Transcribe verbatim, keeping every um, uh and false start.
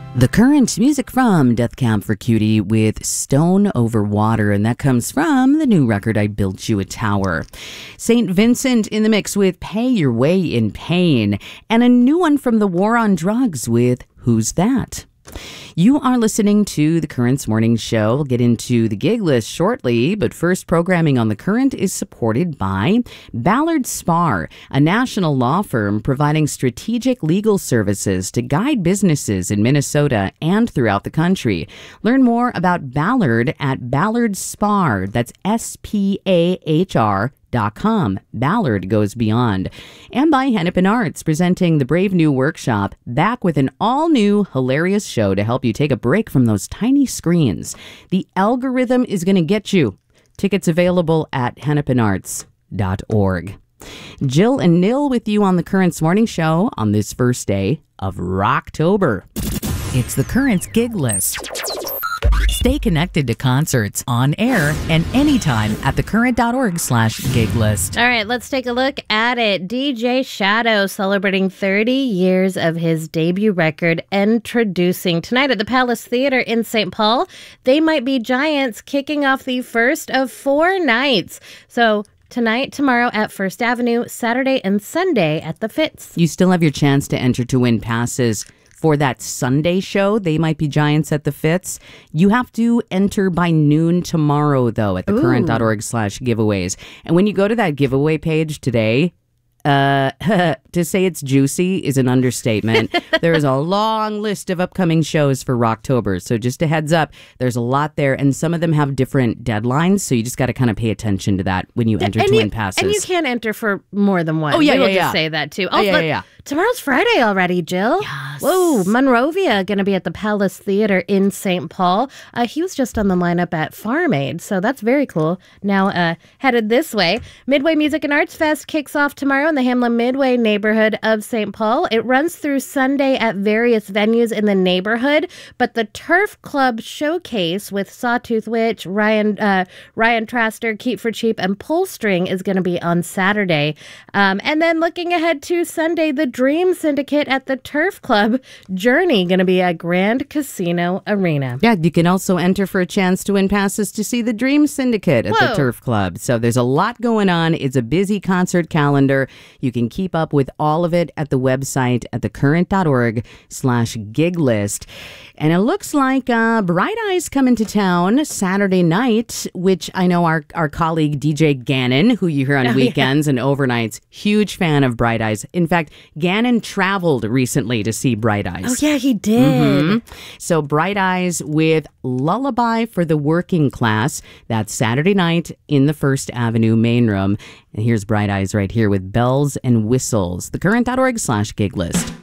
The Current, music from Death Cab for Cutie with Stone Over Water, and that comes from the new record, I Built You a Tower. Saint Vincent in the mix with Pay Your Way in Pain, and a new one from the War on Drugs with Who's That? You are listening to The Current's Morning Show. We'll get into the gig list shortly, but first, programming on The Current is supported by Ballard Spahr, a national law firm providing strategic legal services to guide businesses in Minnesota and throughout the country. Learn more about Ballard at Ballard Spahr. That's S P A H R Dot com. Ballard goes beyond. And by Hennepin Arts, presenting the Brave New Workshop, back with an all-new, hilarious show to help you take a break from those tiny screens. The algorithm is going to get you. Tickets available at hennepin arts dot org. Jill and Nil with you on The Current's Morning Show on this first day of Rocktober. It's The Current's gig list. Stay connected to concerts on air and anytime at thecurrent.org slash gig list. All right, let's take a look at it. D J Shadow celebrating thirty years of his debut record, Introducing. Tonight at the Palace Theater in Saint Paul, They Might Be Giants kicking off the first of four nights. So tonight, tomorrow at First Avenue, Saturday and Sunday at the Fitz. You still have your chance to enter to win passes for that Sunday show, They Might Be Giants at the Fitz. You have to enter by noon tomorrow, though, at thecurrent.org slash giveaways. And when you go to that giveaway page today, uh, to say it's juicy is an understatement. There is a long list of upcoming shows for Rocktober. So just a heads up, there's a lot there, and some of them have different deadlines. So you just got to kind of pay attention to that when you enter and to you, win passes. And you can't enter for more than one. Oh, yeah, we yeah, will yeah. just say that, too. Oh, oh, yeah, look, yeah, yeah. Tomorrow's Friday already, Jill. Yes. Whoa, Monrovia going to be at the Palace Theater in Saint Paul. Uh, he was just on the lineup at Farm Aid, so that's very cool. Now uh, headed this way. Midway Music and Arts Fest kicks off tomorrow in the Hamlin Midway neighborhood of Saint Paul. It runs through Sunday at various venues in the neighborhood, but the Turf Club Showcase with Sawtooth Witch, Ryan uh, Ryan Traster, Keep for Cheap, and Pull String is going to be on Saturday. Um, and then looking ahead to Sunday, the Dream Syndicate at the Turf Club. Journey going to be at Grand Casino Arena. Yeah, you can also enter for a chance to win passes to see the Dream Syndicate at Whoa. the Turf Club. So there's a lot going on. It's a busy concert calendar. You can keep up with all of it at the website at thecurrent.org slash gig list. And it looks like uh, Bright Eyes coming to town Saturday night, which I know our, our colleague D J Gannon, who you hear on oh, weekends yeah. and overnights, huge fan of Bright Eyes. In fact, Gannon traveled recently to see Bright Eyes. Oh, yeah, he did. Mm-hmm. So Bright Eyes with Lullaby for the Working Class. That's Saturday night in the First Avenue main room. And here's Bright Eyes right here with Bells and Whistles. thecurrent.org slash gig list.